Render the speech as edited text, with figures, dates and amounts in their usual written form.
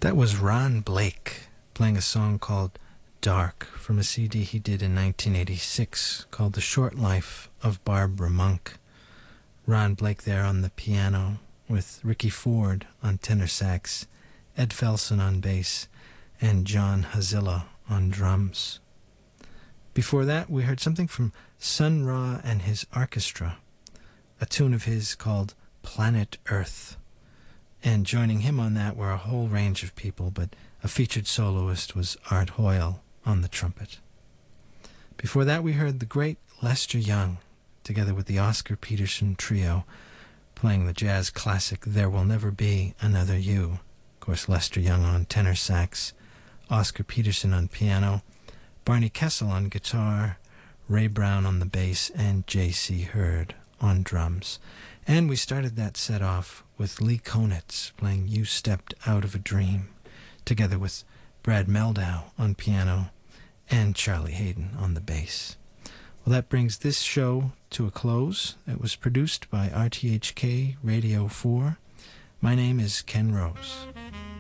That was Ron Blake playing a song called Dark from a CD he did in 1986 called The Short Life of Barbara Monk. Ron Blake there on the piano with Ricky Ford on tenor sax, Ed Felson on bass, and John Hazilla on drums. Before that, we heard something from Sun Ra and his orchestra, a tune of his called Planet Earth. And joining him on that were a whole range of people, but a featured soloist was Art Hoyle on the trumpet. Before that, we heard the great Lester Young, together with the Oscar Peterson Trio, playing the jazz classic There Will Never Be Another You. Of course, Lester Young on tenor sax, Oscar Peterson on piano, Barney Kessel on guitar, Ray Brown on the bass, and J.C. Hurd on drums. And we started that set off with Lee Konitz playing You Stepped Out of a Dream, together with Brad Meldau on piano and Charlie Hayden on the bass. Well, that brings this show to a close. It was produced by RTHK Radio 4. My name is Ken Rose.